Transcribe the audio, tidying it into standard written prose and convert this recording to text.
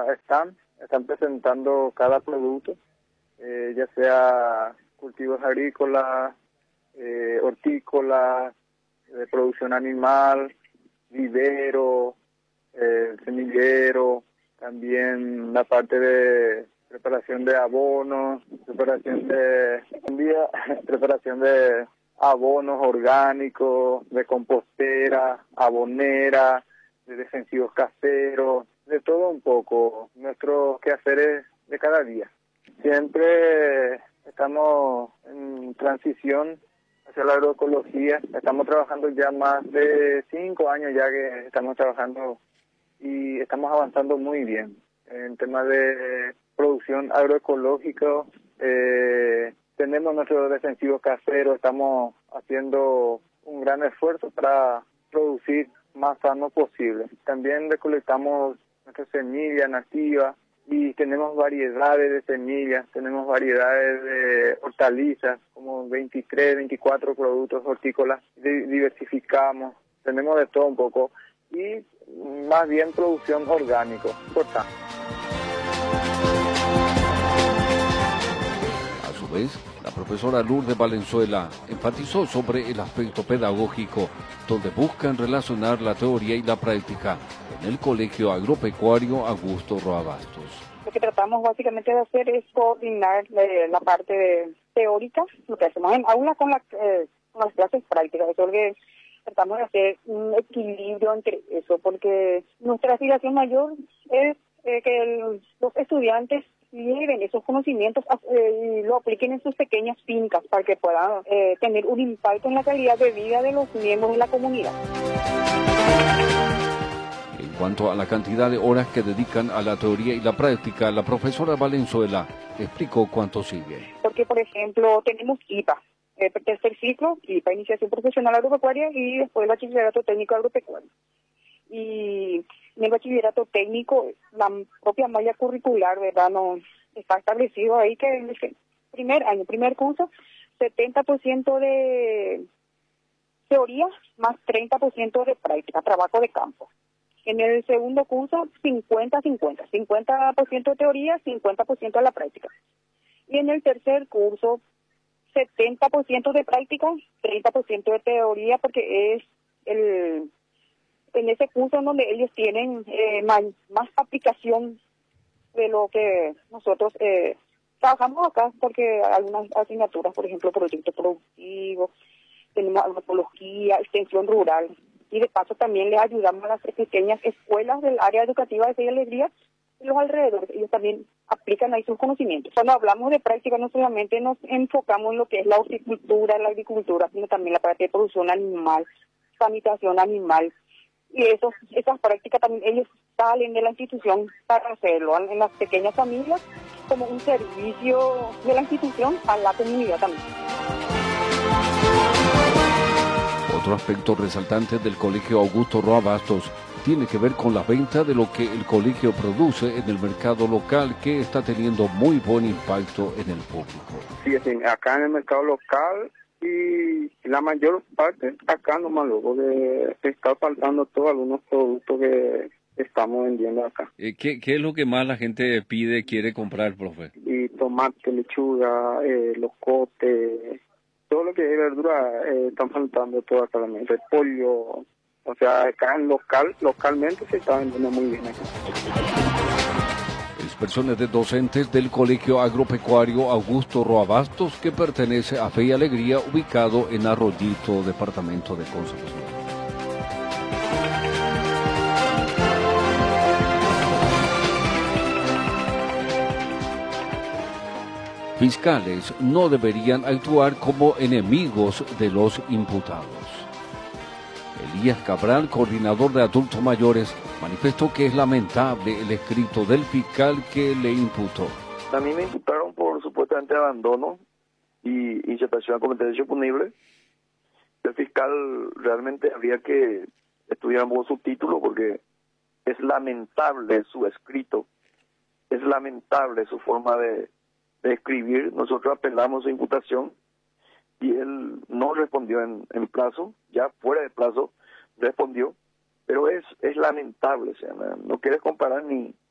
están presentando cada producto, ya sea cultivos agrícolas, hortícolas, de producción animal, vivero, semillero, también la parte de preparación de abonos, preparación de abonos orgánicos, de compostera, abonera, de defensivos caseros, de todo un poco, nuestros quehaceres de cada día. Siempre estamos en transición hacia la agroecología, estamos trabajando ya más de 5 años ya que estamos trabajando y estamos avanzando muy bien en temas de producción agroecológica. Tenemos nuestros defensivos caseros, estamos haciendo un gran esfuerzo para producir más sano posible. También recolectamos nuestras semillas nativas y tenemos variedades de semillas, tenemos variedades de hortalizas, como 23, 24 productos hortícolas, diversificamos, tenemos de todo un poco y más bien producción orgánica, importante. A su vez, la profesora Lourdes Valenzuela enfatizó sobre el aspecto pedagógico, donde buscan relacionar la teoría y la práctica en el Colegio Agropecuario Augusto Roa Bastos. Lo que tratamos básicamente de hacer es coordinar la parte teórica, lo que hacemos en aula con las clases prácticas. Eso es lo que tratamos de hacer, un equilibrio entre eso, porque nuestra aspiración mayor es que los estudiantes lleven esos conocimientos y lo apliquen en sus pequeñas fincas para que puedan tener un impacto en la calidad de vida de los miembros de la comunidad. En cuanto a la cantidad de horas que dedican a la teoría y la práctica, la profesora Valenzuela explicó cuánto sigue. Porque, por ejemplo, tenemos IPA, tercer ciclo, IPA, Iniciación Profesional Agropecuaria, y después el Bachillerato Técnico Agropecuario. Y en el bachillerato técnico, la propia malla curricular, ¿verdad? No está establecido ahí que en el primer curso, 70% de teoría más 30% de práctica, trabajo de campo. En el segundo curso, 50-50, 50% de teoría, 50% de la práctica. Y en el tercer curso, 70% de práctica, 30% de teoría, porque es en ese curso en donde ellos tienen más aplicación de lo que nosotros trabajamos acá, porque algunas asignaturas, por ejemplo, proyecto productivo, tenemos agroecología, extensión rural, y de paso también les ayudamos a las pequeñas escuelas del área educativa de Fe y Alegría y los alrededores. Ellos también aplican ahí sus conocimientos. Cuando hablamos de práctica, no solamente nos enfocamos en lo que es la horticultura, la agricultura, sino también la parte de producción animal, sanitación animal. Y esas prácticas también ellos salen de la institución para hacerlo en las pequeñas familias como un servicio de la institución a la comunidad también. Otro aspecto resaltante del Colegio Augusto Roa Bastos tiene que ver con la venta de lo que el colegio produce en el mercado local, que está teniendo muy buen impacto en el público. Sí, acá en el mercado local y la mayor parte acá nomás, luego de está faltando todos algunos productos que estamos vendiendo acá. ¿Qué es lo que más la gente quiere comprar, profe? Y tomate, lechuga, locote, todo lo que es verdura están faltando todo acá también. Repollo, o sea, acá localmente se está vendiendo muy bien acá. Expresiones de docentes del Colegio Agropecuario Augusto Roa Bastos, que pertenece a Fe y Alegría, ubicado en Arroyito, departamento de Concepción. Fiscales no deberían actuar como enemigos de los imputados. Elías Cabral, coordinador de adultos mayores, manifestó que es lamentable el escrito del fiscal que le imputó. A mí me imputaron por supuestamente abandono y incitación a cometer hecho punible. El fiscal realmente habría que estudiar un poco su título porque es lamentable su escrito, es lamentable su forma de escribir. Nosotros apelamos su imputación y él no respondió en plazo, ya fuera de plazo respondió, pero es lamentable, o sea, no quieres comparar ni